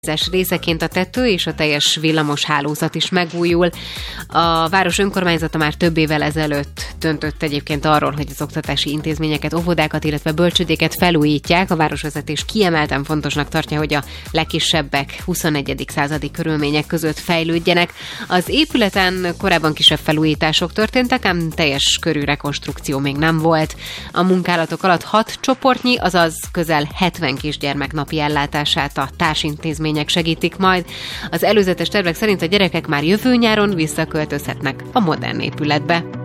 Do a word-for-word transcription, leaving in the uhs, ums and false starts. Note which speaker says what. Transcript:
Speaker 1: Részeként a tető és a teljes villamos hálózat is megújul. A város önkormányzata már több évvel ezelőtt döntött egyébként arról, hogy az oktatási intézményeket, óvodákat, illetve bölcsődéket felújítják. A városvezetés kiemelten fontosnak tartja, hogy a legkisebbek huszonegyedik századi körülmények között fejlődjenek. Az épületen korábban kisebb felújítások történtek, ám teljes körű rekonstrukció még nem volt. A munkálatok alatt hat csoportnyi, azaz közel hetven kisgyermek napi ellátását a társintézmény segítik majd. Az előzetes tervek szerint a gyerekek már jövő nyáron visszaköltözhetnek a modern épületbe.